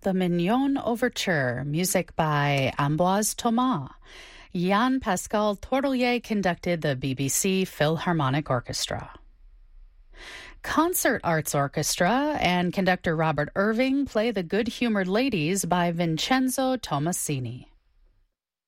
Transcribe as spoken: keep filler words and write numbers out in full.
the Mignon Overture, music by Ambroise Thomas. Jean-Pascal Tourtellier conducted the B B C Philharmonic Orchestra. Concert Arts Orchestra and conductor Robert Irving play The Good-Humored Ladies by Vincenzo Tomasini.